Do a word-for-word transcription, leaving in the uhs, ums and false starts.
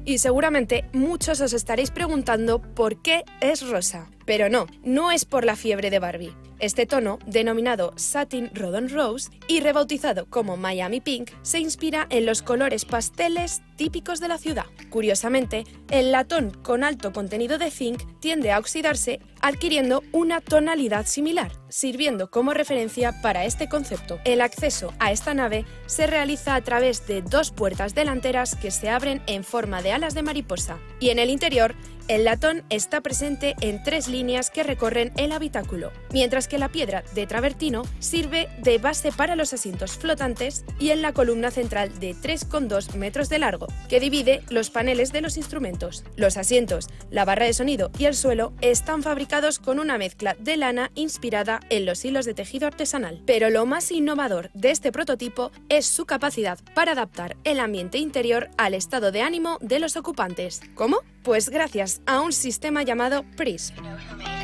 Y seguramente muchos os estaréis preguntando por qué es rosa. Pero no, no es por la fiebre de Barbie. Este tono, denominado Satin Rodon Rose y rebautizado como Miami Pink, se inspira en los colores pasteles típicos de la ciudad. Curiosamente, el latón con alto contenido de zinc tiende a oxidarse adquiriendo una tonalidad similar, sirviendo como referencia para este concepto. El acceso a esta nave se realiza a través de dos puertas delanteras que se abren en forma de alas de mariposa, y en el interior el latón está presente en tres líneas que recorren el habitáculo, mientras que la piedra de travertino sirve de base para los asientos flotantes y en la columna central de tres coma dos metros de largo, que divide los paneles de los instrumentos. Los asientos, la barra de sonido y el suelo están fabricados con una mezcla de lana inspirada en los hilos de tejido artesanal. Pero lo más innovador de este prototipo es su capacidad para adaptar el ambiente interior al estado de ánimo de los ocupantes. ¿Cómo? Pues gracias a un sistema llamado Prism.